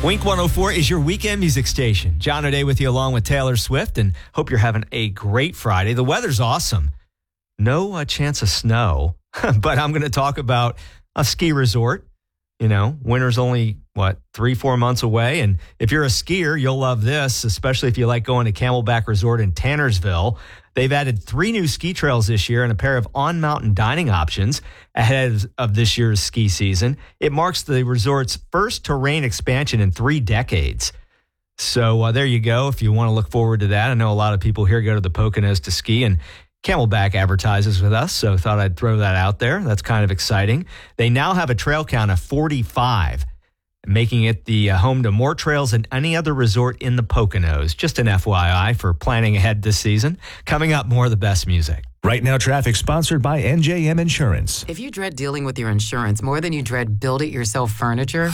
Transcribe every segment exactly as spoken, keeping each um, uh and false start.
Wink one oh four is your weekend music station. John O'Day with you along with Taylor Swift, and hope you're having a great Friday. The weather's awesome. No uh, chance of snow, but I'm going to talk about a ski resort. You know, winter's only, what, three, four months away. And if you're a skier, you'll love this, especially if you like going to Camelback Resort in Tannersville. They've added three new ski trails this year and a pair of on-mountain dining options ahead of this year's ski season. It marks the resort's first terrain expansion in three decades. So uh, there you go. If you want to look forward to that, I know a lot of people here go to the Poconos to ski, and Camelback advertises with us, so thought I'd throw that out there. That's kind of exciting. They now have a trail count of forty-five, making it the uh, home to more trails than any other resort in the Poconos. Just an F Y I for planning ahead this season. Coming up, more of the best music. Right Now Traffic, sponsored by N J M Insurance. If you dread dealing with your insurance more than you dread build-it-yourself furniture,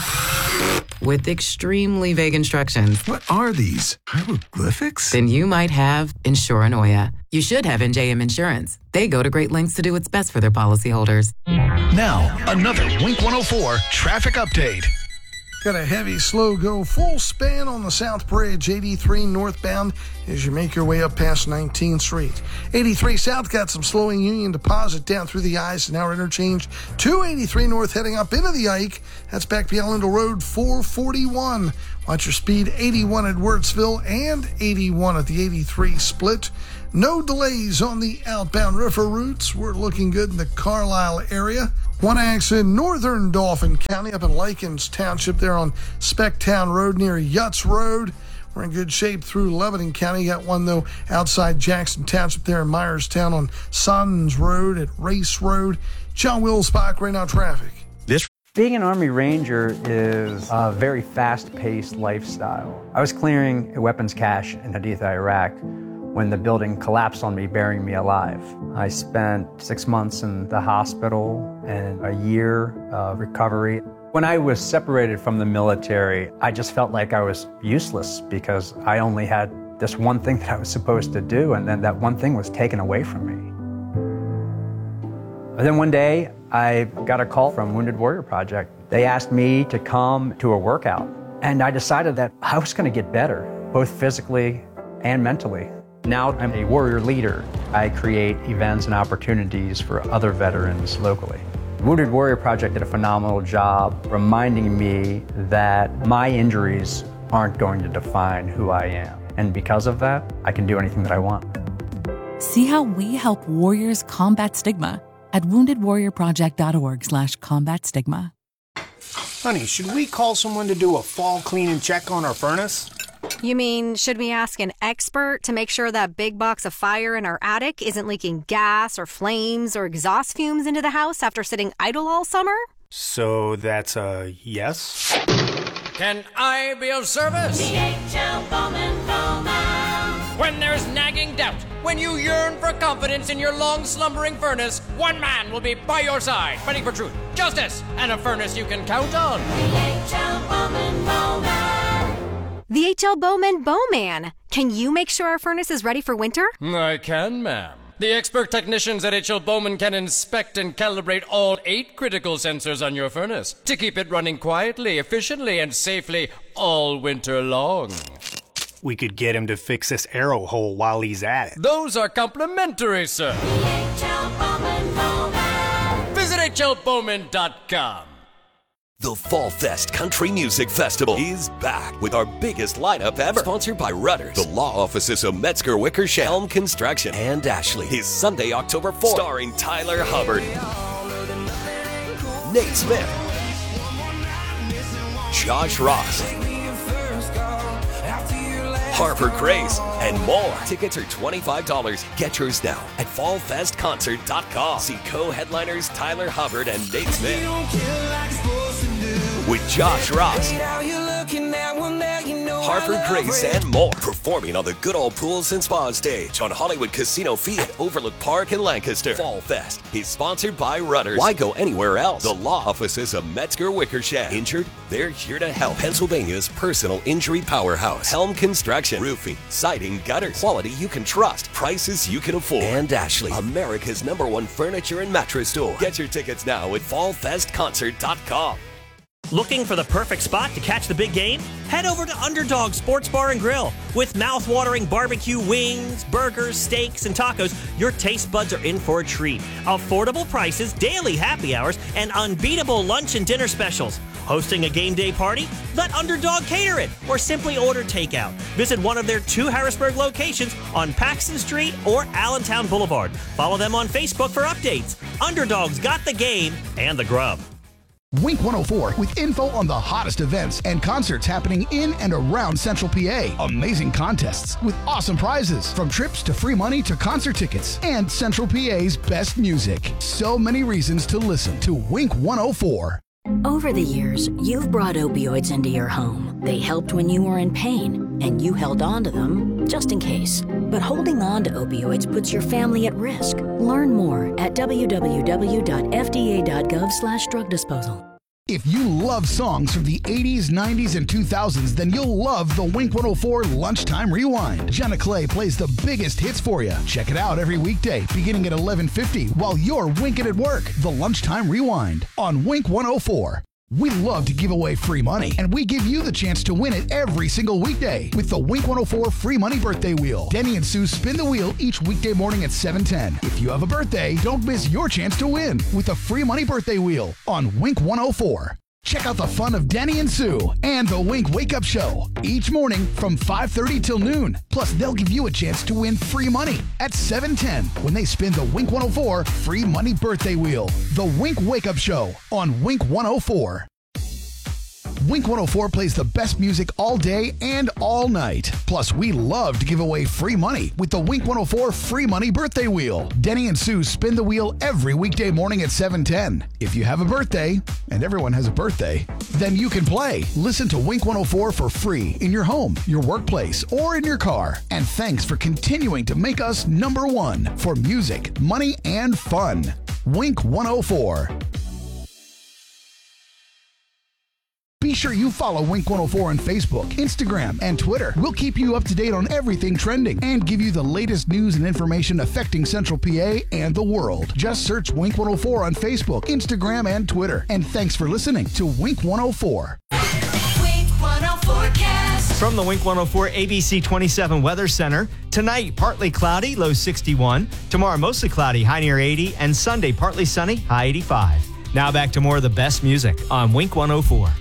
with extremely vague instructions, what are these? Hieroglyphics? Then you might have Insuranoia. You should have N J M Insurance. They go to great lengths to do what's best for their policyholders. Now, another Wink one oh four traffic update. Got a heavy slow go full span on the South Bridge, eighty-three northbound as you make your way up past nineteenth Street. eighty-three South got some slowing Union Deposit down through the Eisenhower interchange. two eighty-three North heading up into the Ike. That's back beyond Elendel Road, four forty-one. Watch your speed, eighty-one at Wirtsville and eighty-one at the eighty-three split. No delays on the outbound river routes. We're looking good in the Carlisle area. One accident in northern Dauphin County up in Likens Township there on Specktown Road near Yutz Road. We're in good shape through Lebanon County. Got one, though, outside Jackson Township there in Myerstown on Sons Road at Race Road. John Wilsbach, Right Now Traffic. This Being an Army Ranger is a very fast-paced lifestyle. I was clearing a weapons cache in Haditha, Iraq, when the building collapsed on me, burying me alive. I spent six months in the hospital and a year of recovery. When I was separated from the military, I just felt like I was useless because I only had this one thing that I was supposed to do, and then that one thing was taken away from me. And then one day, I got a call from Wounded Warrior Project. They asked me to come to a workout, and I decided that I was going to get better, both physically and mentally. Now I'm a warrior leader. I create events and opportunities for other veterans locally. Wounded Warrior Project did a phenomenal job reminding me that my injuries aren't going to define who I am. And because of that, I can do anything that I want. See how we help warriors combat stigma at wounded warrior project dot org slash combat stigma. Honey, should we call someone to do a fall clean and check on our furnace? You mean, should we ask an expert to make sure that big box of fire in our attic isn't leaking gas or flames or exhaust fumes into the house after sitting idle all summer? So that's a yes? Can I be of service? D H L Bowman Bowman. When there's nagging doubt, when you yearn for confidence in your long slumbering furnace, one man will be by your side, fighting for truth, justice, and a furnace you can count on. D H L Bowman Bowman. The H L Bowman Bowman. Can you make sure our furnace is ready for winter? I can, ma'am. The expert technicians at H L Bowman can inspect and calibrate all eight critical sensors on your furnace to keep it running quietly, efficiently, and safely all winter long. We could get him to fix this arrow hole while he's at it. Those are complimentary, sir. The H L Bowman Bowman. Visit H L Bowman dot com. The Fall Fest Country Music Festival is back with our biggest lineup ever. Sponsored by Rudders, the law offices of Metzger Wickersham, Helm Construction, and Ashley. Is Sunday, October fourth. Starring Tyler Hubbard, Nate Smith, Josh Ross, Harper Grace, and more. Tickets are twenty-five dollars. Get yours now at fall fest concert dot com. See co-headliners Tyler Hubbard and Nate Smith with Josh Ross, Harper Grace, and more. Performing on the Good Old Pools and Spa stage on Hollywood Casino Field, Overlook Park in Lancaster. Fall Fest is sponsored by Rudders. Why go anywhere else? The law offices of Metzger Wickersham. Injured? They're here to help. Pennsylvania's personal injury powerhouse. Helm Construction. Roofing, siding, gutters. Quality you can trust. Prices you can afford. And Ashley, America's number one furniture and mattress store. Get your tickets now at fall fest concert dot com. Looking for the perfect spot to catch the big game? Head over to Underdog Sports Bar and Grill. With mouth-watering barbecue wings, burgers, steaks, and tacos, your taste buds are in for a treat. Affordable prices, daily happy hours, and unbeatable lunch and dinner specials. Hosting a game day party? Let Underdog cater it, or simply order takeout. Visit one of their two Harrisburg locations on Paxton Street or Allentown Boulevard. Follow them on Facebook for updates. Underdog's got the game and the grub. Wink one oh four with info on the hottest events and concerts happening in and around Central P A. Amazing contests with awesome prizes, from trips to free money to concert tickets, and Central P A's best music. So many reasons to listen to Wink one oh four. Over the years, you've brought opioids into your home. They helped when you were in pain, and you held on to them just in case. But holding on to opioids puts your family at risk. Learn more at w w w dot f d a dot gov slash drug disposal. If you love songs from the eighties, nineties, and two thousands, then you'll love the Wink one oh four Lunchtime Rewind. Jenna Clay plays the biggest hits for you. Check it out every weekday, beginning at eleven fifty, while you're winking at work. The Lunchtime Rewind on Wink one oh four. We love to give away free money, and we give you the chance to win it every single weekday with the Wink one oh four Free Money Birthday Wheel. Denny and Sue spin the wheel each weekday morning at seven ten. If you have a birthday, don't miss your chance to win with the Free Money Birthday Wheel on Wink one oh four. Check out the fun of Denny and Sue and the Wink Wake Up Show each morning from five thirty till noon. Plus, they'll give you a chance to win free money at seven ten when they spin the Wink one oh four Free Money Birthday Wheel. The Wink Wake Up Show on Wink one oh four. Wink one oh four plays the best music all day and all night. Plus, we love to give away free money with the Wink one oh four Free Money Birthday Wheel. Denny and Sue spin the wheel every weekday morning at seven ten. If you have a birthday, and everyone has a birthday, then you can play. Listen to Wink one oh four for free in your home, your workplace, or in your car. And thanks for continuing to make us number one for music, money, and fun. Wink one oh four. Be sure you follow Wink one oh four on Facebook, Instagram, and Twitter. We'll keep you up to date on everything trending and give you the latest news and information affecting Central P A and the world. Just search Wink one oh four on Facebook, Instagram, and Twitter. And thanks for listening to Wink one oh four. Wink one oh four cast. From the Wink one oh four A B C twenty-seven Weather Center, tonight partly cloudy, low sixty-one. Tomorrow mostly cloudy, high near eighty. And Sunday partly sunny, high eighty-five. Now back to more of the best music on Wink one oh four.